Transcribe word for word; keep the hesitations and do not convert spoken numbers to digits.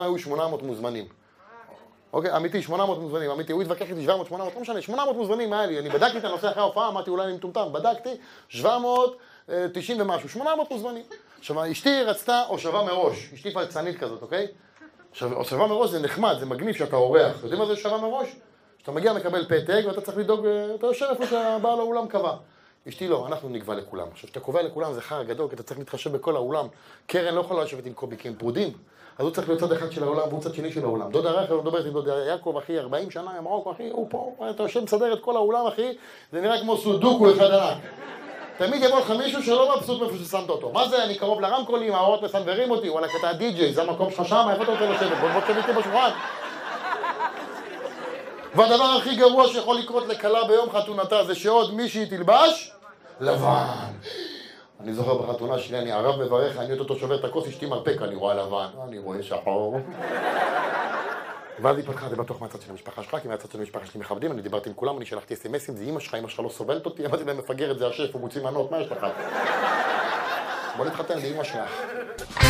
היו שמונה מאות מוזמנים. אוקיי, אמיתי, שמונה מאות מוזמנים, אמיתי, הוא התווכח איתי שבע מאות, שמונה מאות, לא משנה, שמונה מאות מוזמנים היה לי, אני בדקתי את הנושא אחרי ההופעה, אמרתי אולי אני מטומטם, בדקתי, שבע מאות תשעים ומשהו, שמונה מאות מוזמנים. עכשיו, אשתי רצתה הושבה מראש, אשתי פלצנית כזאת, אוקיי? עכשיו, הושבה מראש זה נחמד, זה מגניב שאתה אורח, יודעים מה זה הושבה מראש? שאתה מגיע מקבל פתק ואתה צריך לדאוג, אתה יושב איפה שהבעל האולם קבע. אשתי לא, אנחנו נקבע לכולם. עכשיו, כשאתה קובע לכולם זה חר גדול, כי אתה צריך להתחשב בכל האולם. קרן לא יכולה לשבת עם קובי, כי הם פרודים. אז הוא צריך להיות צד אחד של העולם והוא צד שני של העולם. דודה רחל לא מדברת עם דודה יעקב, אחי, ארבעים שנה, ממרוקו, אחי, הוא פה, אתה יושב מסדר את כל האולם, אחי, זה נראה כמו סודוקו אחד ענק. תמיד יבוא לך מישהו שלא מבסוט מאיפה ששמת אותו. מה זה, אני קרוב לרמקולים, האורות מסנוורים אותי, וואלה, אתה די-ג'יי, זה המקום שלך שם, איפה אתה רוצה לשבת? בוא בוא תשב בשולחן. והדבר הכי גרוע שיכול לקרות לכלה ביום חתונתה זה שעוד מישהי תלבש לבן. אני זוכר בחתונה שלי, אני ערב מברך, אני אותו שובר את הכוס, אשתי מרפק, אני רואה לבן, אני רואה שחור. ואז היא פתחה, זה בטוח מהצד של המשפחה שלך, כי מהצד של המשפחה שלי מכבדים, אני דיברתי עם כולם, אני שלחתי אס-אמסים, זה אמא שלך, אמא שלך לא סובלת אותי, אמרתי להם מפגרת, זה השף, הוא מוציא מנות, מה יש לך? בוא נתחתן, זה אמא שלך.